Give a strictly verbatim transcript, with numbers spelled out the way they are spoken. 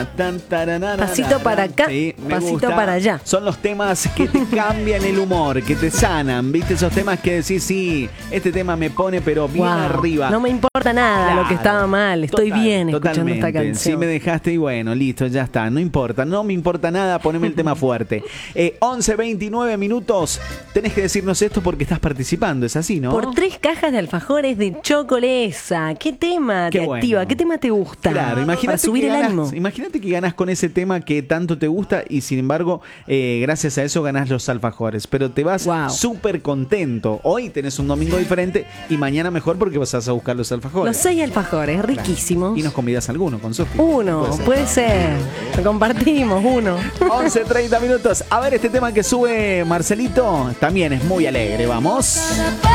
Tan, taranana, Pasito para acá, sí, me pasito gusta. para allá. Son los temas que te cambian el humor, que te sanan, ¿viste? Esos temas que decís, sí, este tema me pone pero bien Wow, arriba. no me importa nada Claro, lo que estaba mal. Estoy total, bien escuchando totalmente. esta canción. Si me dejaste y bueno, listo, ya está. No importa, no me importa nada, poneme el tema fuerte. Eh, once veintinueve minutos. Tenés que decirnos esto porque estás participando, ¿es así, no? Por tres cajas de alfajores de Chocolesa. ¿Qué tema Qué te bueno. activa? ¿Qué tema te gusta? Claro, Para imagínate subir que, el ganas, ánimo. imagínate que ganas con ese tema que tanto te gusta y sin embargo, eh, gracias a eso ganás los alfajores. Pero te vas Wow. súper contento. Hoy tenés un domingo diferente y mañana mejor porque vas a buscar los alfajores. Los seis alfajores, riquísimos. Y nos convidas alguno con Sofi. Uno, puede ser. Lo compartimos, uno. once treinta minutos. A ver este tema que sube Marcelito. También es muy alegre. Vamos.